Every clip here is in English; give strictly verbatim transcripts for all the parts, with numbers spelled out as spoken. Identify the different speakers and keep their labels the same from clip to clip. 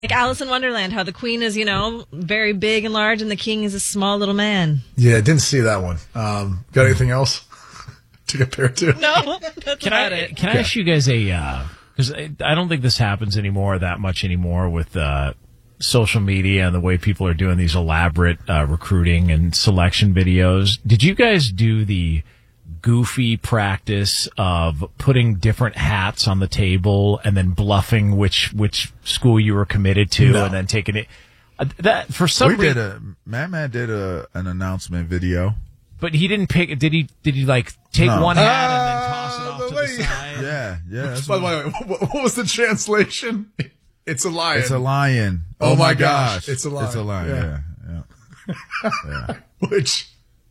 Speaker 1: Like Alice in Wonderland, how the queen is, you know, very big and large, and the king is a small little man.
Speaker 2: Yeah, I didn't see that one. Um, got anything else to compare to?
Speaker 1: No, that's
Speaker 3: can
Speaker 1: about
Speaker 3: I,
Speaker 1: it.
Speaker 3: Can I
Speaker 2: Yeah.
Speaker 3: ask you guys a, because I I don't think this happens anymore that much anymore with uh, social media and the way people are doing these elaborate uh, recruiting and selection videos. Did you guys do the goofy practice of putting different hats on the table and then bluffing which which school you were committed to
Speaker 2: No.
Speaker 3: and then taking it? Uh, that for some
Speaker 4: We
Speaker 3: reason,
Speaker 4: did a Madman did a an announcement video.
Speaker 3: but he didn't pick. Did he? Did he like take
Speaker 4: No.
Speaker 3: one hat and then toss it
Speaker 2: Ah,
Speaker 3: off
Speaker 2: the
Speaker 3: to
Speaker 2: way-
Speaker 3: the side?
Speaker 4: Yeah, yeah. that's
Speaker 2: By the
Speaker 4: what-
Speaker 2: way, what, what was the translation? It's a lion.
Speaker 4: It's a lion.
Speaker 2: Oh
Speaker 4: Oh,
Speaker 2: my
Speaker 4: my
Speaker 2: gosh,
Speaker 4: gosh.
Speaker 2: it's a lion.
Speaker 4: It's a lion.
Speaker 2: Yeah.
Speaker 4: Yeah, yeah. yeah.
Speaker 2: Which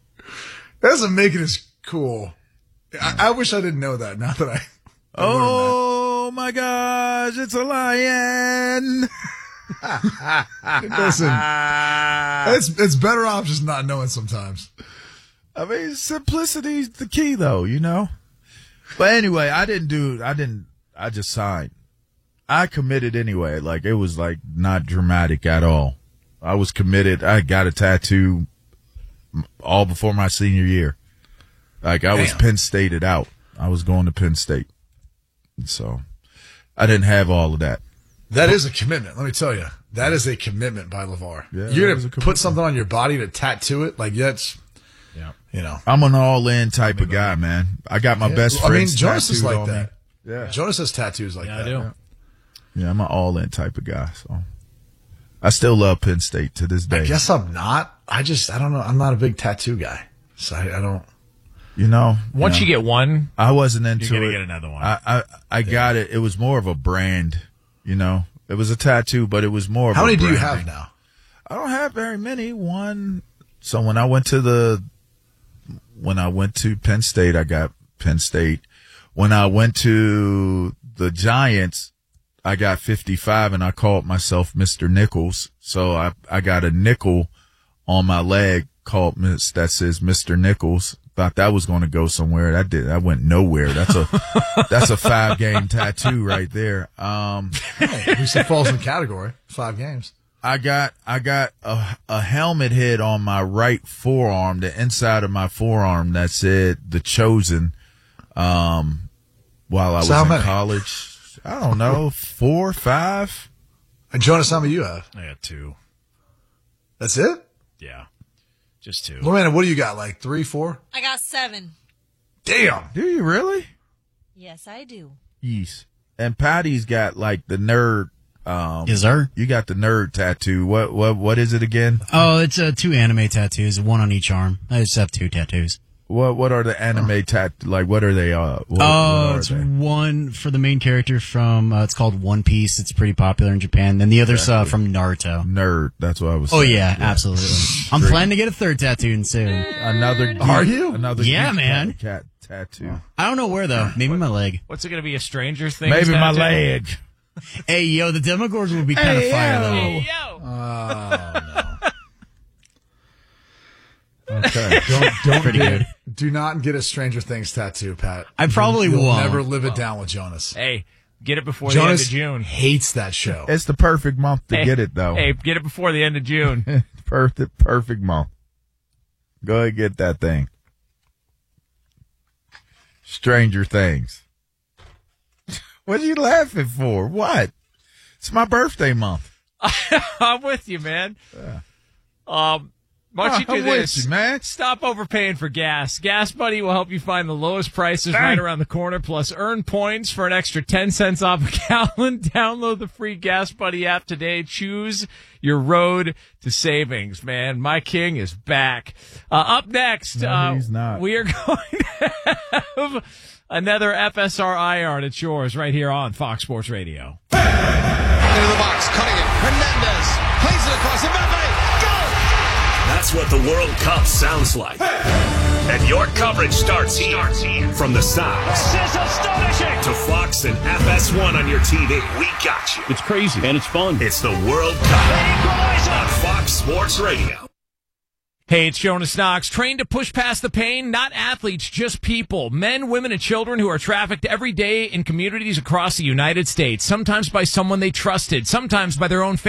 Speaker 2: doesn't make it as cool. I, I wish I didn't know that. Now that I, I learned
Speaker 4: Oh my gosh, it's a lion.
Speaker 2: that. It doesn't. It's it's better off just not knowing sometimes.
Speaker 4: I mean, simplicity's the key, though, you know. But anyway, I didn't do. I didn't. I just signed. I committed anyway. Like it was like not dramatic at all. I was committed. I got a tattoo all before my senior year. Like I was
Speaker 2: Damn.
Speaker 4: Penn Stated out. I was going to Penn State, so I didn't have all of that.
Speaker 2: That is a commitment. Let me tell you, that is a commitment by LeVar.
Speaker 4: Yeah,
Speaker 2: You're
Speaker 4: that is
Speaker 2: gonna
Speaker 4: a
Speaker 2: put
Speaker 4: commitment.
Speaker 2: something on your body to tattoo it. Like that's,
Speaker 3: Yeah.
Speaker 2: you know.
Speaker 4: I'm an all-in type of guy, man. I got my best
Speaker 2: I mean,
Speaker 4: friends.
Speaker 2: Jonas is
Speaker 4: tattooed
Speaker 2: like
Speaker 4: on
Speaker 2: that.
Speaker 4: Me. Yeah,
Speaker 2: Jonas has tattoos like
Speaker 3: Yeah,
Speaker 2: that.
Speaker 3: I do.
Speaker 4: yeah, I'm an all-in type of guy. So I still love Penn State to this day.
Speaker 2: I guess I'm not. I just, I don't know. I'm not a big tattoo guy, so I, I don't.
Speaker 4: You know,
Speaker 3: Once
Speaker 4: know,
Speaker 3: you get one,
Speaker 4: I wasn't into
Speaker 3: you're gonna
Speaker 4: it.
Speaker 3: get another one.
Speaker 4: I, I, I got it. It was more of a brand, you know. It was a tattoo, but it was more of
Speaker 2: How
Speaker 4: a
Speaker 2: many do you
Speaker 4: branding.
Speaker 2: have now?
Speaker 4: I don't have very many. One. So when I went to the, when I went to Penn State, I got Penn State. When I went to the Giants, I got fifty-five and I called myself Mister Nichols. So I, I got a nickel on my leg called Miss that says Mister Nichols. Thought that was going to go somewhere. That did. That went nowhere. That's a, that's a five game tattoo right there. Um,
Speaker 2: Hey, at least it falls in the category. Five games.
Speaker 4: I got I got a, a helmet head on my right forearm, the inside of my forearm that said The Chosen. Um, while I
Speaker 2: So
Speaker 4: was
Speaker 2: how
Speaker 4: in
Speaker 2: many?
Speaker 4: college, I don't know, four, five.
Speaker 2: And Jonas, how many you have?
Speaker 3: I got two.
Speaker 2: That's it?
Speaker 3: Yeah, just two.
Speaker 2: Lorena, what do you got? Like three, four?
Speaker 1: I got seven.
Speaker 2: Damn.
Speaker 4: Do you really?
Speaker 1: Yes, I do.
Speaker 4: Yes. And Patty's got like the nerd. Um,
Speaker 5: Yes, sir.
Speaker 4: you got the nerd tattoo. What what what is it again?
Speaker 5: Oh, it's uh, two anime tattoos, one on each arm. I just have two tattoos.
Speaker 4: What what are the anime tat? Like what are they? Uh, what,
Speaker 5: Oh,
Speaker 4: what are
Speaker 5: it's
Speaker 4: they?
Speaker 5: one for the main character from, uh, it's called One Piece. It's pretty popular in Japan. Then the other's uh, from Naruto.
Speaker 4: Nerd. That's what I was.
Speaker 5: Oh,
Speaker 4: saying.
Speaker 5: yeah, absolutely. I'm planning to get a third tattoo soon.
Speaker 4: Another. Geek,
Speaker 2: Are you?
Speaker 4: Another.
Speaker 5: Yeah,
Speaker 4: geek
Speaker 5: man.
Speaker 4: Cat tattoo.
Speaker 5: I don't know where, though. Maybe my leg.
Speaker 3: What's it going to be? A Stranger Things?
Speaker 4: Maybe my
Speaker 3: tattoo?
Speaker 4: leg.
Speaker 5: Hey, yo, the Demogorgon would be kind of
Speaker 4: Hey,
Speaker 5: fire,
Speaker 4: yo.
Speaker 5: though.
Speaker 3: Hey, yo.
Speaker 2: Okay. Don't, don't
Speaker 5: Pretty
Speaker 2: get,
Speaker 5: good.
Speaker 2: Do not get a Stranger Things tattoo, Pat.
Speaker 5: I probably
Speaker 2: You'll
Speaker 5: won't.
Speaker 2: never live it down with Jonas.
Speaker 3: Hey, get it before
Speaker 2: Jonas
Speaker 3: the end of June.
Speaker 2: hates that show.
Speaker 4: It's the perfect month to
Speaker 3: Hey,
Speaker 4: get it, though.
Speaker 3: Hey, get it before the end of June.
Speaker 4: perfect, perfect month. Go ahead and get that thing. Stranger Things. What are you laughing for? What? It's my birthday month.
Speaker 3: I'm with you, man. Um, why don't you do
Speaker 4: I'm with
Speaker 3: this?
Speaker 4: you, man.
Speaker 3: Stop overpaying for gas. Gas Buddy will help you find the lowest prices
Speaker 4: Dang.
Speaker 3: right around the corner, plus earn points for an extra ten cents off a gallon. Download the free Gas Buddy app today. Choose your road to savings, man. My king is back. Uh, up next,
Speaker 4: No,
Speaker 3: uh,
Speaker 4: he's not.
Speaker 3: we are going to have another F S R Iron. It's yours right here on Fox Sports Radio.
Speaker 6: Into the box, cutting it. Hernandez plays it across. Mbappe, goal!
Speaker 7: That's what the World Cup sounds like. And your coverage starts here. From the sides
Speaker 8: This is astonishing.
Speaker 7: to Fox and F S one on your T V. We got you.
Speaker 8: It's crazy and it's fun.
Speaker 7: It's the World Cup on Fox Sports Radio.
Speaker 3: Hey, it's Jonas Knox. Trained to push past the pain, not athletes, just people. Men, women, and children who are trafficked every day in communities across the United States. Sometimes by someone they trusted, sometimes by their own family.